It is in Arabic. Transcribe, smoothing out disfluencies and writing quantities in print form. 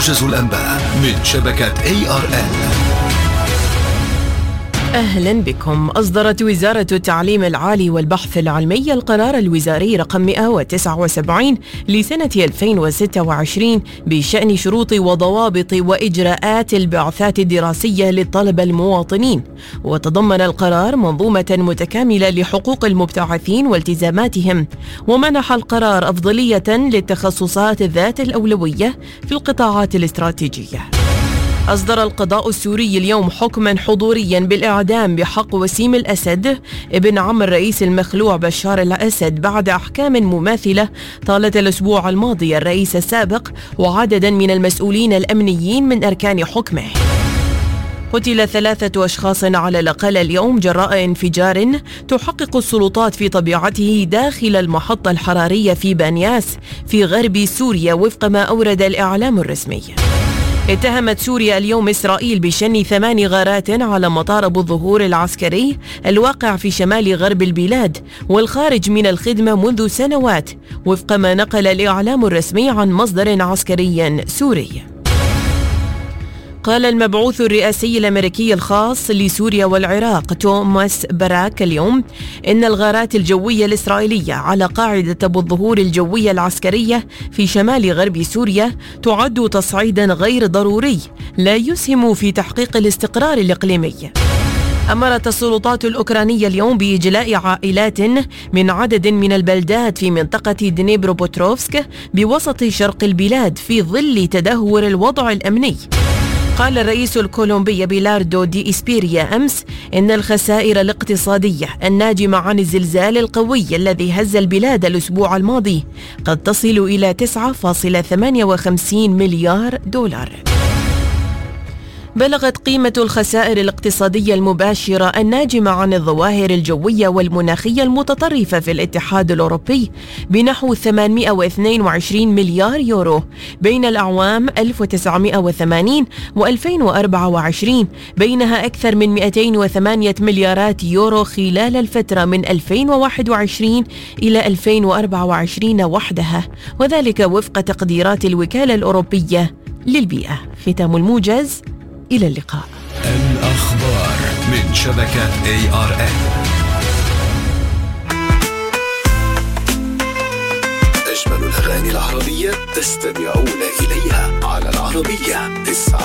موجز الأنباء من شبكة ARN. أهلا بكم. أصدرت وزارة التعليم العالي والبحث العلمي القرار الوزاري رقم 179 لسنة 2026 بشأن شروط وضوابط وإجراءات البعثات الدراسية للطلبة المواطنين، وتضمن القرار منظومة متكاملة لحقوق المبتعثين والتزاماتهم، ومنح القرار أفضلية للتخصصات ذات الأولوية في القطاعات الاستراتيجية. أصدر القضاء السوري اليوم حكما حضوريا بالإعدام بحق وسيم الأسد ابن عم الرئيس المخلوع بشار الأسد بعد أحكام مماثلة طالت الأسبوع الماضي الرئيس السابق وعددا من المسؤولين الأمنيين من أركان حكمه. قتل 3 أشخاص على الأقل اليوم جراء انفجار تحقق السلطات في طبيعته داخل المحطة الحرارية في بانياس في غرب سوريا وفق ما أورد الإعلام الرسمي. اتهمت سوريا اليوم إسرائيل بشن 8 غارات على مطار أبو الظهور العسكري الواقع في شمال غرب البلاد والخارج من الخدمة منذ سنوات وفق ما نقل الإعلام الرسمي عن مصدر عسكري سوري. قال المبعوث الرئاسي الأمريكي الخاص لسوريا والعراق توماس باراك اليوم إن الغارات الجوية الإسرائيلية على قاعدة أبو الظهور الجوية العسكرية في شمال غرب سوريا تعد تصعيدا غير ضروري لا يسهم في تحقيق الاستقرار الإقليمي. أمرت السلطات الأوكرانية اليوم بإجلاء عائلات من عدد من البلدات في منطقة دنيبروبتروفسك بوسط شرق البلاد في ظل تدهور الوضع الأمني. قال الرئيس الكولومبي بيلاردو دي إسبيريا أمس إن الخسائر الاقتصادية الناجمة عن الزلزال القوي الذي هز البلاد الأسبوع الماضي قد تصل إلى 9.58 مليار دولار. بلغت قيمة الخسائر الاقتصادية المباشرة الناجمة عن الظواهر الجوية والمناخية المتطرفة في الاتحاد الأوروبي بنحو 822 مليار يورو بين الأعوام 1980 و2024، بينها أكثر من 208 مليارات يورو خلال الفترة من 2021 إلى 2024 وحدها، وذلك وفق تقديرات الوكالة الأوروبية للبيئة. ختام الموجز، إلى اللقاء. الأخبار من شبكة ARN. أجمل الأغاني العربية تستمعون إليها على العربية 9.